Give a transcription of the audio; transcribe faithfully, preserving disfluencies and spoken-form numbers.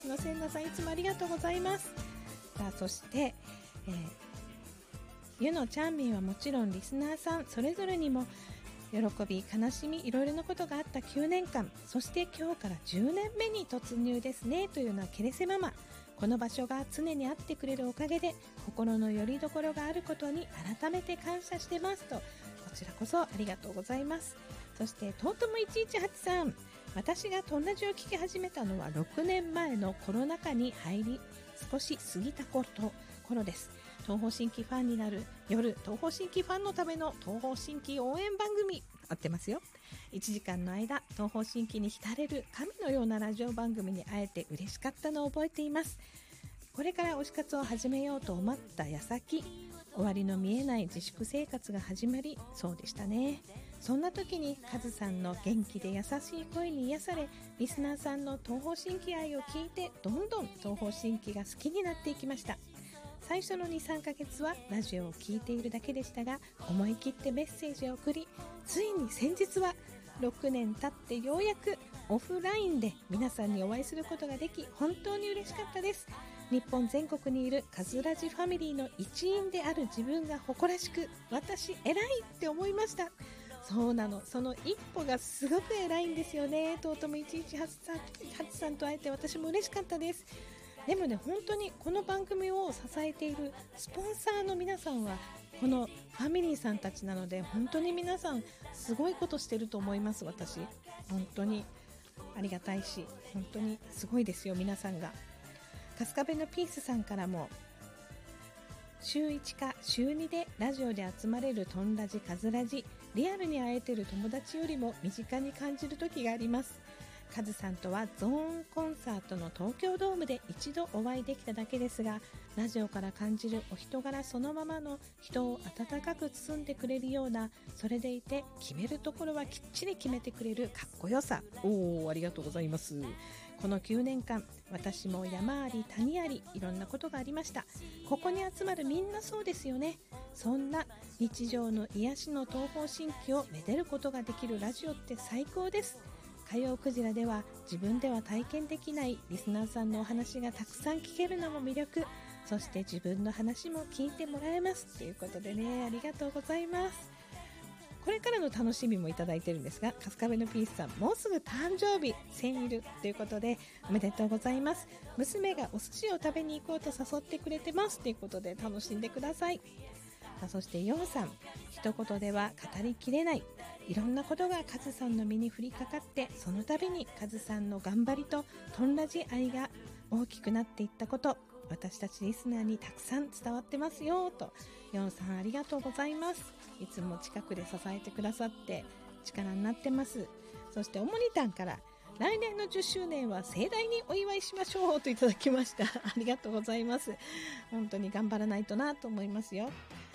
のせんなさんいつもありがとうございます。さあそして、えー、ゆのちゃんみんはもちろんリスナーさんそれぞれにも喜び悲しみいろいろなことがあったきゅうねんかん、そして今日からじゅうねんめに突入ですねというのはケレセママ。この場所が常にあってくれるおかげで心の拠り所があることに改めて感謝してますと、こちらこそありがとうございます。そしてトートムいちいちはちさん、私がトンラジを聞き始めたのはろくねんまえのコロナ禍に入り少し過ぎた頃頃です。東方神起ファンになる夜、東方神起ファンのための東方神起応援番組、合ってますよ。いちじかんの間東方神起に浸れる神のようなラジオ番組に会えて嬉しかったのを覚えています。これから推し活を始めようと思った矢先、終わりの見えない自粛生活が始まりそうでしたね。そんな時にカズさんの元気で優しい声に癒され、リスナーさんの東方神起愛を聞いてどんどん東方神起が好きになっていきました。最初の にさんかげつはラジオを聞いているだけでしたが、思い切ってメッセージを送り、ついに先日はろくねん経ってようやくオフラインで皆さんにお会いすることができ、本当に嬉しかったです。日本全国にいるカズラジファミリーの一員である自分が誇らしく、私偉いって思いました。そうなの、その一歩がすごく偉いんですよね。トートムいちいちはちさんと会えて私も嬉しかったです。でもね、本当にこの番組を支えているスポンサーの皆さんはこのファミリーさんたちなので、本当に皆さんすごいことしてると思います。私本当にありがたいし、本当にすごいですよ皆さんが。春日部のピースさんからも、週いちか週にでラジオで集まれるトンラジカズラジ、リアルに会えてる友達よりも身近に感じる時があります。カズさんとはゾーンコンサートの東京ドームで一度お会いできただけですが、ラジオから感じるお人柄そのままの人を温かく包んでくれるような、それでいて決めるところはきっちり決めてくれるかっこよさ。おー、ありがとうございます。このきゅうねんかん、私も山あり谷ありいろんなことがありました。ここに集まるみんなそうですよね。そんな日常の癒しの東方神起をめでることができるラジオって最高です。火曜クジラでは自分では体験できないリスナーさんのお話がたくさん聞けるのも魅力。そして自分の話も聞いてもらえますということでね、ありがとうございます。これからの楽しみもいただいてるんですが、春日部のピースさん、もうすぐ誕生日センイルということでおめでとうございます。娘がお寿司を食べに行こうと誘ってくれてますということで楽しんでください。そしてヨウさん、一言では語りきれないいろんなことがカズさんの身に降りかかって、その度にカズさんの頑張りとトンラジ愛が大きくなっていったこと、私たちリスナーにたくさん伝わってますよと。ヨウさんありがとうございます。いつも近くで支えてくださって力になってます。そしておもにたんから、来年のじゅっしゅうねんは盛大にお祝いしましょうといただきました。ありがとうございます。本当に頑張らないとなと思いますよ。